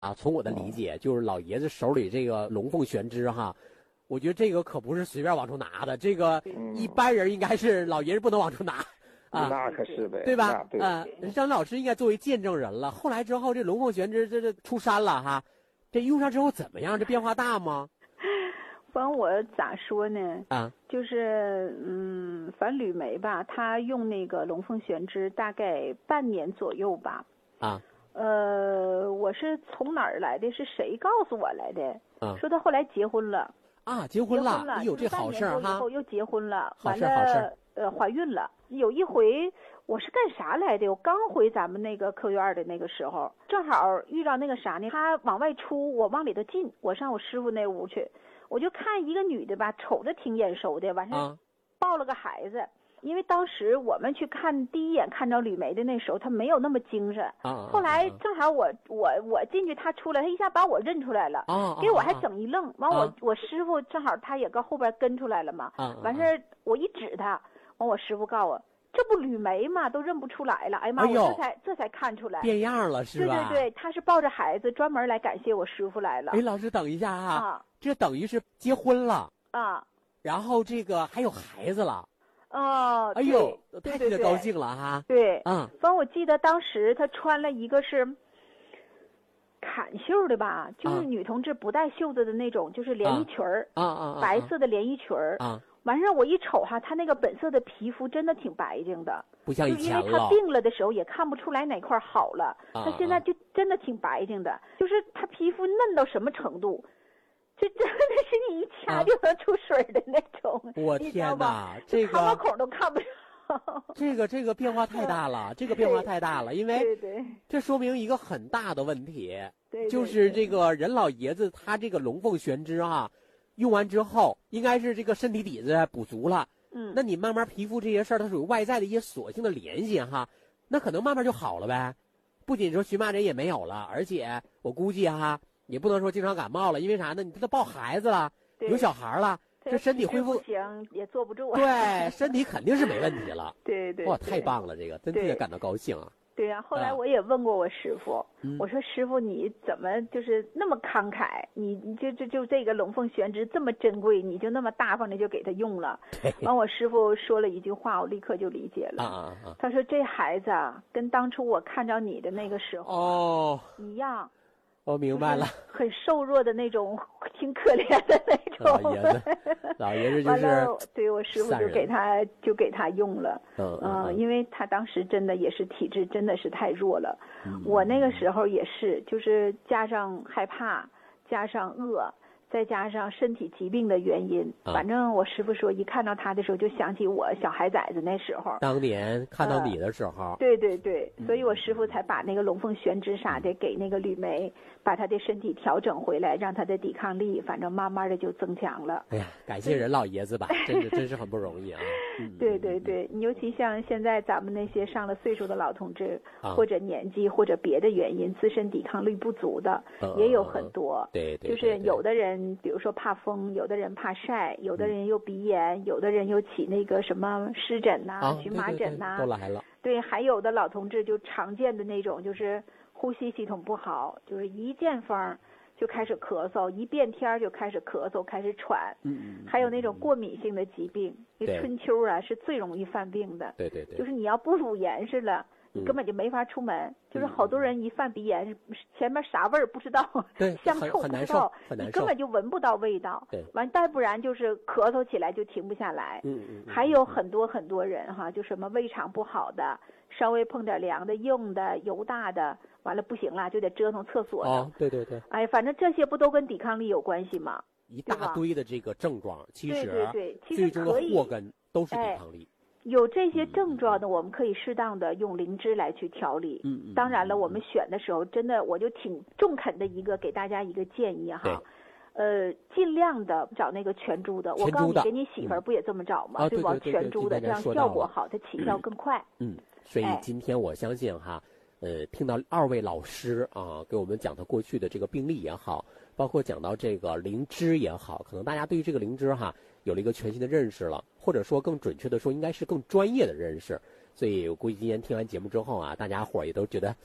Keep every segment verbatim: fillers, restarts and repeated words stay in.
啊，从我的理解，就是老爷子手里这个龙凤玄芝哈，我觉得这个可不是随便往出拿的，这个一般人应该是老爷子不能往出拿。啊， 那可是呗， 对吧？ 对啊，张老师应该作为见证人了。后来之后，这龙凤玄芝这这出山了哈，这用上之后怎么样？这变化大吗？ 反正我咋说呢？ 啊， 就是嗯，反正吕梅吧，她用那个龙凤玄芝大概半年左右吧。 啊。 呃，我是从哪儿来的？是谁告诉我来的？ 啊。 说她后来结婚了。 啊，结婚了！哎呦，这好事儿哈！ 以后又结婚了， 好事好事。 呃，怀孕了。有一回我是干啥来的？我刚回咱们那个科院的那个时候，正好遇到那个啥呢？他往外出，我往里头进，我上我师傅那屋去，我就看一个女的吧，瞅着挺眼熟的，完事抱了个孩子。因为当时我们去看第一眼看着吕梅的那时候，她没有那么精神。 啊。 后来正好我我我进去，她出来，她一下把我认出来了。 啊。 给我还整一愣。完我我师傅正好他也搁后边跟出来了嘛。 啊。 完事我一指他，完我师傅告诉我，这不吕梅吗？都认不出来了。哎呀妈，我这才这才看出来变样了是吧？ 对对对，他是抱着孩子专门来感谢我师傅来了。 哎，老师等一下啊， 啊这等于是结婚了啊， 然后这个还有孩子了。 哦， 哎呦， 太替他高兴了哈！ 对， 嗯， 反正我记得当时他穿了一个是坎袖的吧，就是女同志不带袖子的那种，就是连衣裙儿， 啊啊， 白色的连衣裙儿， 啊， 完事儿我一瞅哈，她那个本色的皮肤真的挺白净的， 不像以前了。 因为她病了的时候也看不出来哪块好了，她现在就真的挺白净的，就是她皮肤嫩到什么程度。这真的是你一掐就能出水的那种， 啊、我天哪， 这个汗毛孔都看不上。 这个这个变化太大了，这个变化太大了，因为对对， 这说明一个很大的问题， 对， 就是这个任老爷子他这个龙凤玄芝啊，用完之后应该是这个身体底子补足了， 嗯， 那你慢慢皮肤这些事儿，它属于外在的一些锁性的联系哈，那可能慢慢就好了呗，不仅说荨麻疹也没有了，而且我估计哈。也不能说经常感冒了，因为啥呢？你都抱孩子了，有小孩了，这身体恢复不行，也坐不住。 对，身体肯定是没问题了。 对对， 哇，太棒了，这个真替他感到高兴啊！ 对呀、啊，后来我也问过我师傅， 嗯、 我说师傅你怎么就是那么慷慨？你你就就就这个龙凤玄芝这么珍贵，你就那么大方的就给他用了？完，我师傅说了一句话，我立刻就理解了。 啊啊啊！ 他说这孩子啊，跟当初我看着你的那个时候哦一样。 我明白了， 很瘦弱的那种，挺可怜的那种。 老爷子，老爷子就是。 完了，对我师傅就给他就给他用了。 嗯嗯、呃，因为他当时真的也是体质真的是太弱了。 嗯、 我那个时候也是，就是加上害怕，加上饿。再加上身体疾病的原因， 啊、 反正我师傅说，一看到他的时候就想起我小孩崽子那时候。 当年看到你的时候。 呃、对对对，所以我师傅才把那个龙凤玄芝啥的给那个吕梅，把他的身体调整回来，让他的抵抗力反正慢慢的就增强了。 哎呀，感谢任老爷子吧，真是真是很不容易啊。嗯、 对对对，尤其像现在咱们那些上了岁数的老同志， 啊、 或者年纪或者别的原因，自身抵抗力不足的、 嗯、 也有很多。 对 对, 对, 对， 就是有的人。比如说怕风，有的人怕晒，有的人又鼻炎，嗯、有的人又起那个什么湿疹呐、 啊、 荨麻疹呐、 都来了。 对，还有的老同志就常见的那种，就是呼吸系统不好，就是一见风就开始咳嗽，一变天就开始咳嗽，开始喘。 嗯嗯。 还有那种过敏性的疾病，那春秋啊是最容易犯病的。 对对对。 就是你要不捂严实了。你根本就没法出门，嗯、就是好多人一犯鼻炎，前面啥味儿不知道， 对， 香臭不知道， 你根本就闻不到味道。 对， 完，再不然就是咳嗽起来就停不下来。 嗯嗯。 还有很多很多人哈，就什么胃肠不好的，稍微碰点凉的、硬的、油大的，完了不行了就得折腾厕所的。 哦，对对对。 哎，反正这些不都跟抵抗力有关系吗？ 一大堆的这个症状，其实对对对，其实最终的祸根都是抵抗力。 哎有这些症状的，我们可以适当的用灵芝来去调理。 嗯嗯。 当然了，我们选的时候，真的我就挺中肯的一个给大家一个建议哈，呃，尽量的找那个全株的。我告诉你，给你媳妇儿不也这么找吗？ 嗯、 对吧？ 对对对对全株的，这样效果好，它起效更快。 嗯，所以今天我相信哈，呃，听到二位老师啊给我们讲的过去的这个病例也好，包括讲到这个灵芝也好，可能大家对于这个灵芝哈。有了一个全新的认识了，或者说更准确的说，应该是更专业的认识。所以我估计今天听完节目之后啊，大家伙也都觉得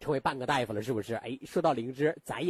成为半个大夫了，是不是？哎，说到灵芝，咱也